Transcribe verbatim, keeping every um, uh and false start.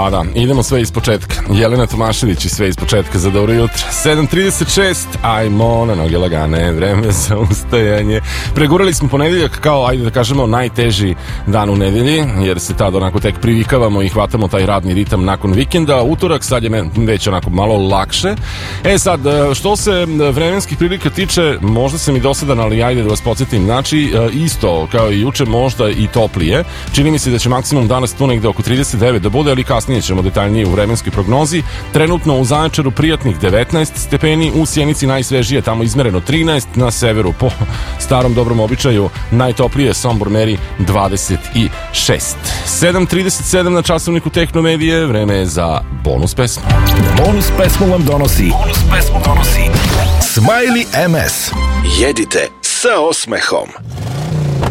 Pa da, idemo sve iz početka. Jelena Tomašević i sve iz početka za dobro jutro. sedam trideset šest, ajmo na noge lagane, vreme za ustajanje. Pregurali smo ponedeljak kao, ajde da kažemo, najteži dan u nedelji, jer se tad onako tek privikavamo i hvatamo taj radni ritam nakon vikenda. Utorak sad je men već onako malo lakše. E sad, što se vremenskih prilika tiče, možda sam i dosadan, ali ajde da vas podsjetim. Znači, isto kao i juče, možda i toplije. Čini mi se da će maksimum danas tu negde oko trideset devet da bude, ali kasnije ćemo detaljnije u vremenskoj prognozi. Trenutno u Zaječaru prijatnih devetnaest stepeni, u Sjenici najsvežije, tamo izmereno trinaest, na severu po starom dobrom običaju najtoplije Sombor meri dvadeset šest. sedam trideset sedam na časovniku Tehnomedije, vreme je za bonus pesmu. Bonus pesmu vam donosi Bonus pesmu donosi Smiley em es. Jedite sa osmehom.